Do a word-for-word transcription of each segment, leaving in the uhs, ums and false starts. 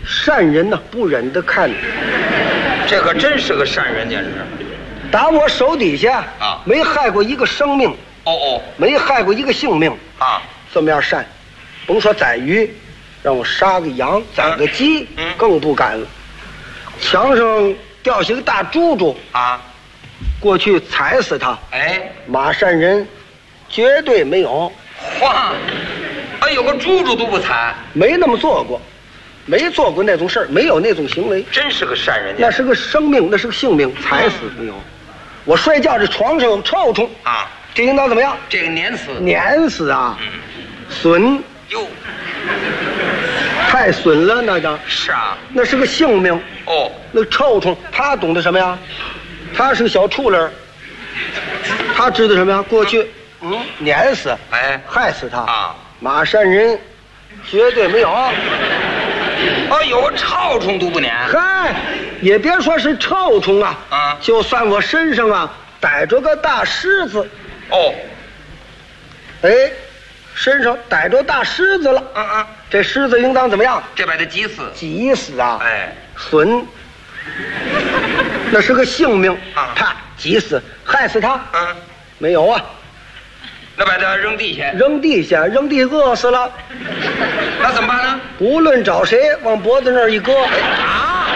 善人呢不忍得看， 这可真是个善人，简直。 打我手底下啊， 没害过一个生命， 哦哦， 没害过一个性命啊， 这么样善，甭说宰鱼，让我杀个羊、宰个鸡， 嗯， 更不敢了。墙上掉下个大猪猪啊， 过去踩死他， 哎， 马善人绝对没有， 哗，哎，有个猪猪都不踩， 没那么做过，没做过那种事儿，没有那种行为， 真是个善人。 那是个生命，那是个性命，踩死没有。我睡觉这床上有臭虫啊， 这应当怎么样？ 这个碾死， 碾死啊！ 嗯， 损哟， 太损了，那个是啊， 那是个性命。 哦， 那臭虫他懂得什么呀？他是个小畜类，他知道什么呀？过去嗯碾死， 哎， 害死他啊！ 马善人绝对没有。 哦，有个臭虫都不撵。 嗨，也别说是臭虫啊， 啊， 就算我身上啊逮着个大虱子， 哦， 哎，身上逮着大虱子了， 嗯嗯， 这虱子应当怎么样？ 这把他急死。 急死啊！ 哎， 损，那是个性命啊， 他急死，害死他， 嗯， 没有啊。 那把他扔地下， 扔地下，扔地饿死了。 那怎么办呢？ 无论找谁，往脖子那儿一搁， 啊！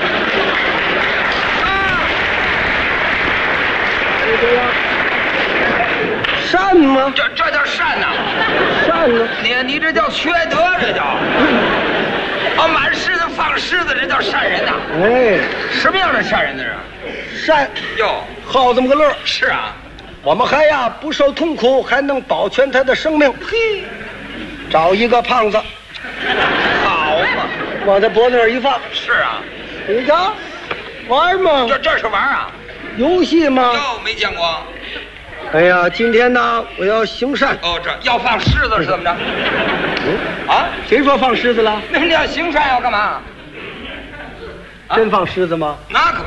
就这样，善吗？ 这这叫善呐！ 善呢？ 你你这叫缺德，这叫。哦，满狮子放狮子，这叫善人呐！ 哎， 什么样的善人呢？是？ 善哟， 好这么个乐。 是啊。 我们还呀不受痛苦，还能保全他的生命。嘿，找一个胖子， 好嘛， 往他脖子那儿一放。 是啊。 你瞧，玩吗？ 这这是玩啊？ 游戏吗？ 哟，没见过。 哎呀，今天呢，我要行善。 哦，这要放狮子是怎么着？ 嗯啊？ 谁说放狮子了？ 那你要行善要干嘛？ 真放狮子吗？ 那可。